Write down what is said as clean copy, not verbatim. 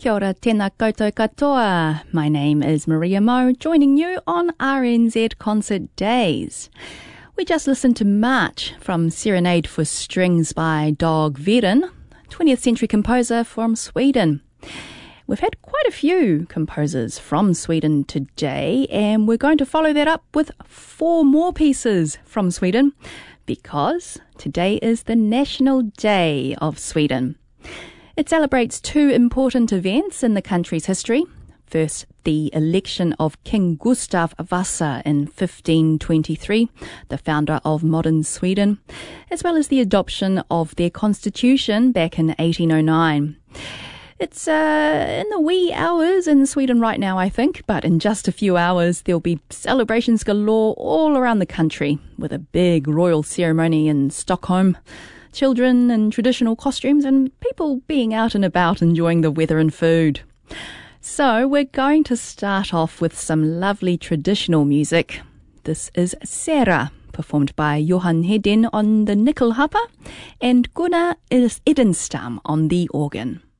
Kia ora, tēnā koutou katoa. My name is Maria Mo, joining you on RNZ Concert Days. We just listened to March from Serenade for Strings by Dag Viren, 20th century composer from Sweden. We've had quite a few composers from Sweden today, and we're going to follow that up with 4 more pieces from Sweden, because today is the National Day of Sweden. It celebrates 2 important events in the country's history. First, the election of King Gustav Vasa in 1523, the founder of modern Sweden, as well as the adoption of their constitution back in 1809. It's in the wee hours in Sweden right now, I think, but in just a few hours there'll be celebrations galore all around the country, with a big royal ceremony in Stockholm, children in traditional costumes, and people being out and about enjoying the weather and food. So we're going to start off with some lovely traditional music. This is Sera, performed by Johan Hedin on the nyckelharpa and Gunnar Edenstam on the organ.